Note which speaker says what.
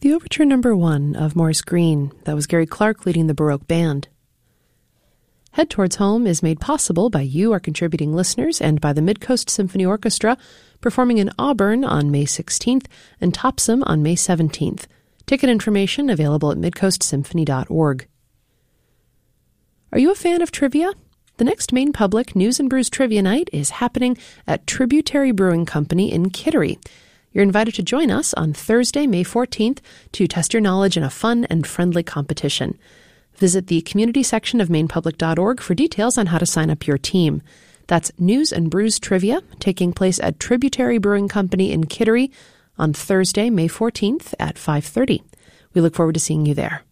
Speaker 1: the Overture No. 1 of Morris Green. That was Gary Clark leading the Baroque Band. Head Towards Home is made possible by you, our contributing listeners, and by the Midcoast Symphony Orchestra, performing in Auburn on May 16th and Topsom on May 17th. Ticket information available at midcoastsymphony.org. Are you a fan of trivia? The next Maine Public News and Brews Trivia Night is happening at Tributary Brewing Company in Kittery. You're invited to join us on Thursday, May 14th, to test your knowledge in a fun and friendly competition. Visit the community section of mainepublic.org for details on how to sign up your team. That's News and Brews Trivia, taking place at Tributary Brewing Company in Kittery on Thursday, May 14th at 5:30. We look forward to seeing you there.